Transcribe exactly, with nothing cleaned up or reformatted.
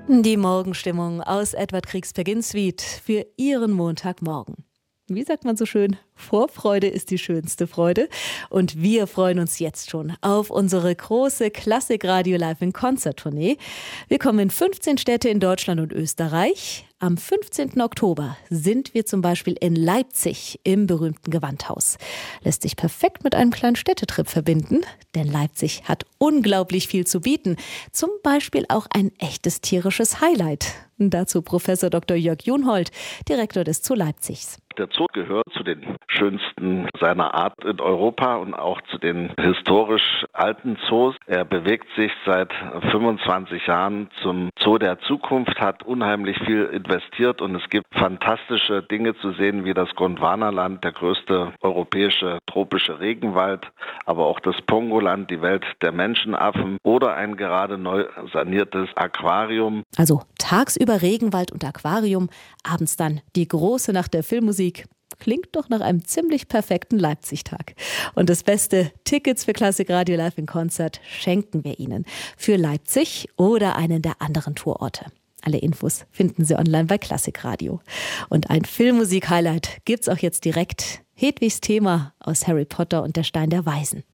Die Morgenstimmung aus Edward Griegs Beginn Suite für Ihren Montagmorgen. Wie sagt man so schön? Vorfreude ist die schönste Freude. Und wir freuen uns jetzt schon auf unsere große Klassikradio Live in Konzert-Tournee. Wir kommen in fünfzehn Städte in Deutschland und Österreich. Am fünfzehnten Oktober sind wir zum Beispiel in Leipzig im berühmten Gewandhaus. Lässt sich perfekt mit einem kleinen Städtetrip verbinden, denn Leipzig hat unglaublich viel zu bieten. Zum Beispiel auch ein echtes tierisches Highlight. Dazu Professor Doktor Jörg Junhold, Direktor des Zoo Leipzigs. Der Zoo gehört zu den schönsten seiner Art in Europa und auch zu den historisch alten Zoos. Er bewegt sich seit fünfundzwanzig Jahren zum Zoo der Zukunft, hat unheimlich viel investiert und es gibt fantastische Dinge zu sehen, wie das Gondwanaland, der größte europäische tropische Regenwald, aber auch das Pongoland, die Welt der Menschenaffen oder ein gerade neu saniertes Aquarium. Also tagsüber Regenwald und Aquarium, abends dann die große Nacht der Filmmusik. Klingt doch nach einem ziemlich perfekten Leipzig-Tag. Und das Beste, Tickets für Klassikradio Live in Konzert schenken wir Ihnen. Für Leipzig oder einen der anderen Tourorte. Alle Infos finden Sie online bei Klassikradio. Und ein Filmmusik-Highlight gibt's auch jetzt direkt. Hedwigs Thema aus Harry Potter und der Stein der Weisen.